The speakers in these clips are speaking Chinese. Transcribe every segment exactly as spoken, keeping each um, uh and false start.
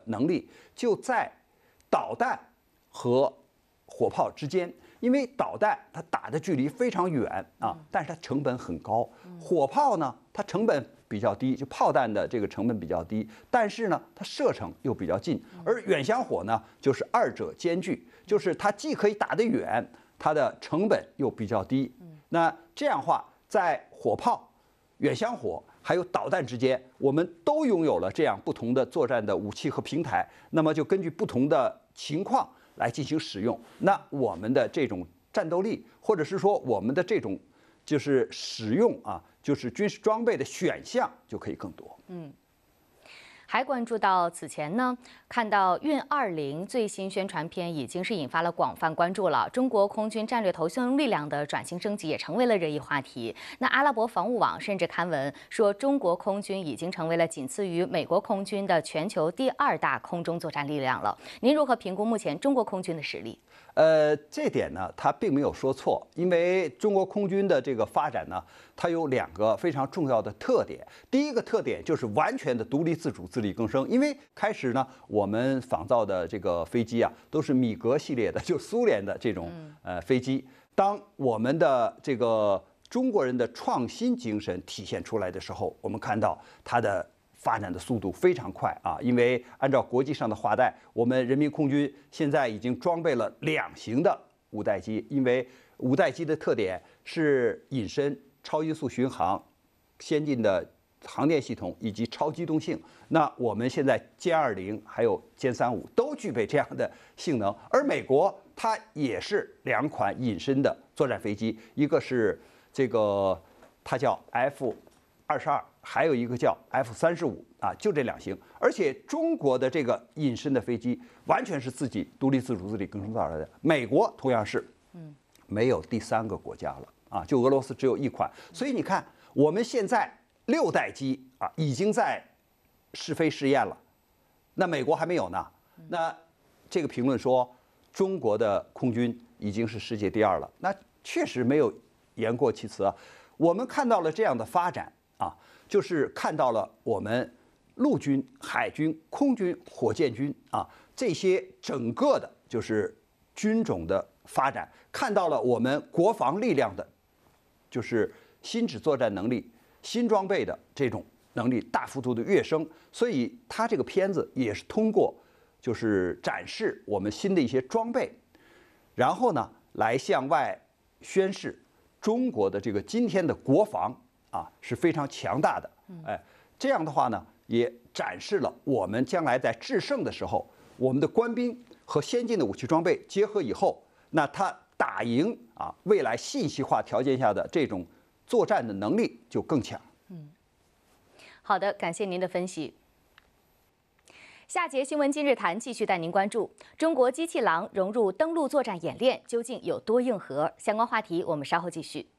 能力就在导弹和火炮之间。因为导弹它打的距离非常远啊，但是它成本很高。火炮呢，它成本比较低，就炮弹的这个成本比较低，但是呢，它射程又比较近。而远香火呢，就是二者兼具，就是它既可以打得远，它的成本又比较低。那这样的话，在火炮、远香火还有导弹之间，我们都拥有了这样不同的作战的武器和平台。那么就根据不同的情况来进行使用，那我们的这种战斗力，或者是说我们的这种就是使用啊，就是军事装备的选项就可以更多。 嗯。还关注到此前呢，看到运二零最新宣传片已经是引发了广泛关注了。中国空军战略投送力量的转型升级也成为了热议话题。那阿拉伯防务网甚至刊文说，中国空军已经成为了仅次于美国空军的全球第二大空中作战力量了。您如何评估目前中国空军的实力？ 呃，这点呢，他并没有说错，因为中国空军的这个发展呢，它有两个非常重要的特点。第一个特点就是完全的独立自主、自力更生。因为开始呢，我们仿造的这个飞机啊，都是米格系列的，就苏联的这种呃飞机。当我们的这个中国人的创新精神体现出来的时候，我们看到它的发展的速度非常快啊！因为按照国际上的划带，我们人民空军现在已经装备了两型的五代机。因为五代机的特点是隐身、超音速巡航、先进的航电系统以及超机动性。那我们现在歼二零还有歼三五都具备这样的性能，而美国它也是两款隐身的作战飞机，一个是这个它叫 F 二十二，还有一个叫 F 三十五啊，就这两型。而且中国的这个隐身的飞机完全是自己独立自主、自力更生造出来的。美国同样是，嗯，没有第三个国家了啊，就俄罗斯只有一款。所以你看，我们现在六代机啊已经在试飞试验了，那美国还没有呢。那这个评论说中国的空军已经是世界第二了，那确实没有言过其实啊。我们看到了这样的发展。啊，就是看到了我们陆军、海军、空军、火箭军啊这些整个的，就是军种的发展，看到了我们国防力量的，就是新指作战能力、新装备的这种能力大幅度的跃升。所以它这个片子也是通过，就是展示我们新的一些装备，然后呢，来向外宣示中国的这个今天的国防。啊，是非常强大的，哎，这样的话呢，也展示了我们将来在制胜的时候，我们的官兵和先进的武器装备结合以后，那它打赢啊未来信息化条件下的这种作战的能力就更强。 嗯，好的，感谢您的分析。下节新闻今日谈继续带您关注中国机器狼融入登陆作战演练究竟有多硬核？相关话题我们稍后继续。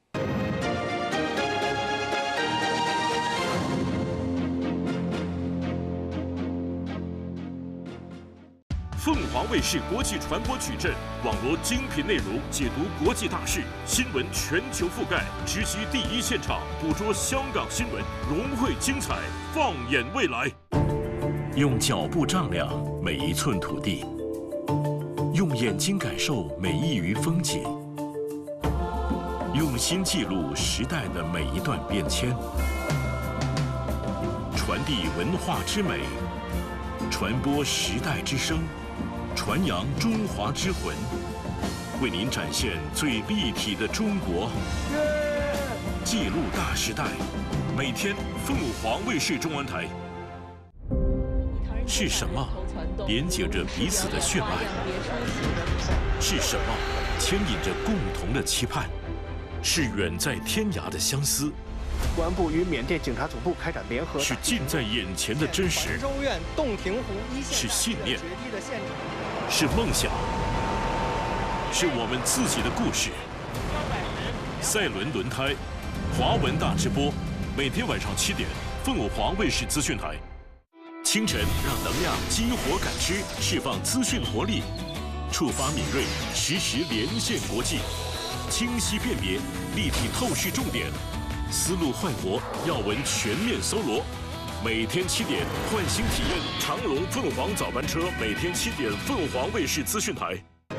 凤凰卫视国际传播矩阵，网罗精品内容，解读国际大事，新闻全球覆盖，直击第一现场，捕捉香港新闻，融汇精彩，放眼未来。用脚步丈量每一寸土地，用眼睛感受每一隅风景，用心记录时代的每一段变迁，传递文化之美，传播时代之声。传扬中华之魂，为您展现最立体的中国，记录大时代。每天凤凰卫视中文台。是什么连接着彼此的血脉？是什么牵引着共同的期盼？是远在天涯的相思。 公安部与缅甸警察总部开展联合。 是近在眼前的真实。 州院洞庭湖一线。 是信念。是梦想，是我们自己的故事。赛伦轮胎，华文大直播，每天晚上七点，凤凰卫视资讯台。清晨让能量激活感知，释放资讯活力，触发敏锐，实时连线国际，清晰辨别，立体透视重点，思路焕活，要闻全面搜罗。 每天七点换新体验长荣凤凰早班车，每天七点凤凰卫视资讯台。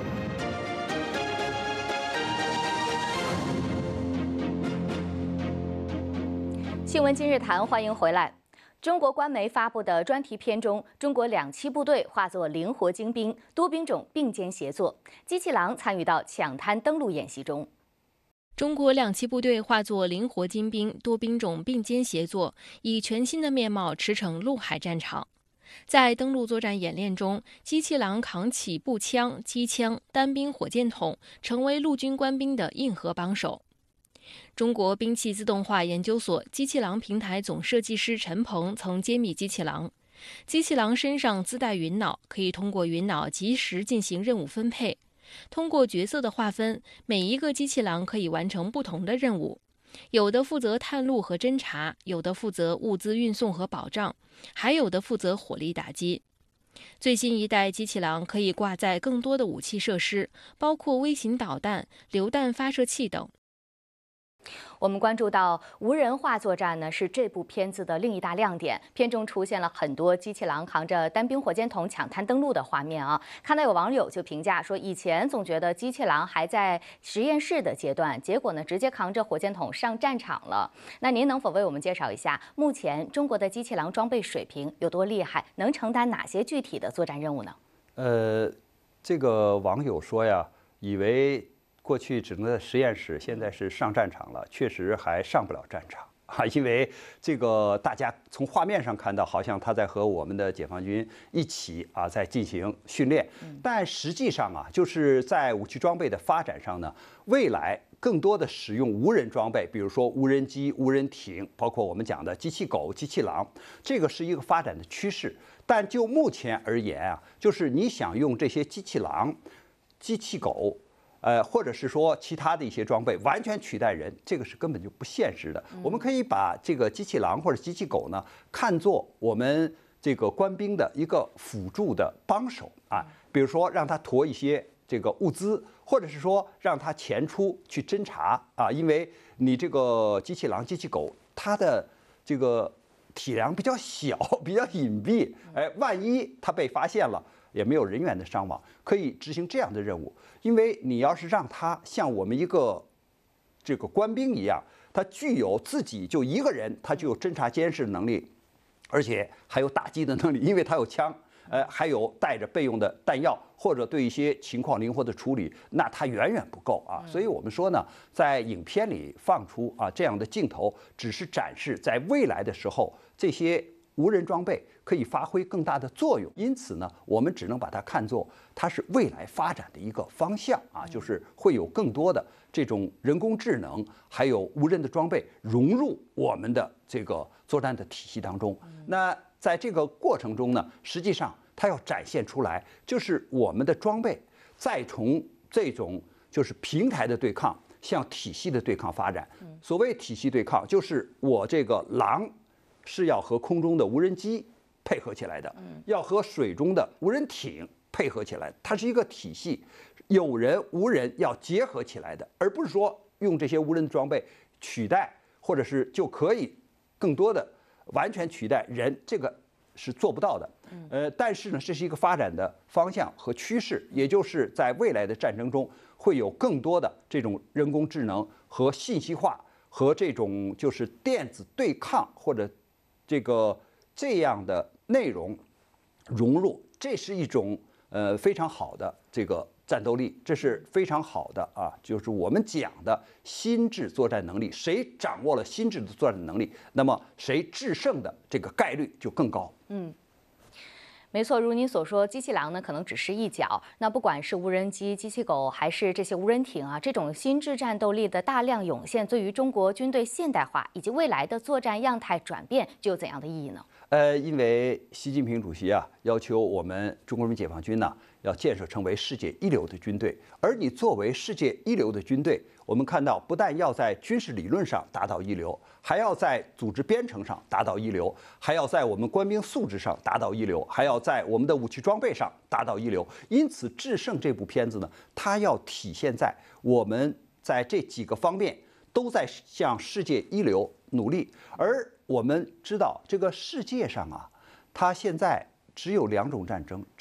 新闻今日谈，欢迎回来。中国官媒发布的专题片中，中国两栖部队化作灵活精兵，多兵种并肩协作，机器狼参与到抢滩登陆演习中。 中国两栖部队化作灵活精兵，多兵种并肩协作，以全新的面貌驰骋陆海战场。在登陆作战演练中，机器狼扛起步枪、机枪、单兵火箭筒，成为陆军官兵的硬核帮手。中国兵器自动化研究所机器狼平台总设计师陈鹏曾揭秘机器狼。机器狼身上自带云脑，可以通过云脑及时进行任务分配。通过角色的划分，每一个机器狼可以完成不同的任务，有的负责探路和侦察，有的负责物资运送和保障，还有的负责火力打击。最新一代机器狼可以挂载更多的武器设施，包括微型导弹、榴弹发射器等。 我们关注到无人化作战呢，是这部片子的另一大亮点。片中出现了很多机器狼扛着单兵火箭筒抢滩登陆的画面啊。看到有网友就评价说，以前总觉得机器狼还在实验室的阶段，结果呢，直接扛着火箭筒上战场了。那您能否为我们介绍一下，目前中国的机器狼装备水平有多厉害，能承担哪些具体的作战任务呢？ 呃，这个网友说呀，以为过去只能在实验室，现在是上战场了，确实还上不了战场啊！因为这个大家从画面上看到，好像他在和我们的解放军一起啊在进行训练，但实际上啊，就是在武器装备的发展上呢，未来更多的使用无人装备，比如说无人机、无人艇，包括我们讲的机器狗、机器狼，这个是一个发展的趋势。但就目前而言啊，就是你想用这些机器狼、机器狗。呃，或者是说其他的一些装备完全取代人，这个是根本就不现实的。我们可以把这个机器狼或者机器狗呢，看作我们这个官兵的一个辅助的帮手啊，比如说让他驮一些这个物资，或者是说让他前出去侦察啊，因为你这个机器狼、机器狗，它的这个体量比较小，比较隐蔽，哎，万一它被发现了，也没有人员的伤亡，可以执行这样的任务。因为你要是让他像我们一个这个官兵一样，他具有自己就一个人，他就有侦察监视能力，而且还有打击的能力，因为他有枪，呃，还有带着备用的弹药，或者对一些情况灵活的处理，那他远远不够啊。所以我们说呢，在影片里放出啊这样的镜头，只是展示在未来的时候这些无人装备可以发挥更大的作用，因此呢，我们只能把它看作它是未来发展的一个方向啊，就是会有更多的这种人工智能，还有无人的装备融入我们的这个作战的体系当中。那在这个过程中呢，实际上它要展现出来，就是我们的装备再从这种就是平台的对抗向体系的对抗发展。所谓体系对抗，就是我这个狼是要和空中的无人机配合起来的，要和水中的无人艇配合起来，它是一个体系，有人无人要结合起来的，而不是说用这些无人装备取代，或者是就可以更多的完全取代人，这个是做不到的。呃，但是呢，这是一个发展的方向和趋势，也就是在未来的战争中会有更多的这种人工智能和信息化和这种就是电子对抗或者这个这样的内容融入，这是一种呃非常好的这个战斗力，这是非常好的啊，就是我们讲的心智作战能力。谁掌握了心智的作战能力，那么谁制胜的这个概率就更高。 嗯。没错，如您所说，机器狼呢可能只是一角。那不管是无人机、机器狗，还是这些无人艇啊，这种心智战斗力的大量涌现，对于中国军队现代化以及未来的作战样态转变，具有怎样的意义呢？ 呃，因为习近平主席啊要求我们中国人民解放军呢要建设成为世界一流的军队，而你作为世界一流的军队，我们看到不但要在军事理论上达到一流，还要在组织编程上达到一流，还要在我们官兵素质上达到一流，还要在我们的武器装备上达到一流。因此，《制胜》这部片子呢，它要体现在我们在这几个方面都在向世界一流努力，而我们知道这个世界上啊，它现在只有两种战争，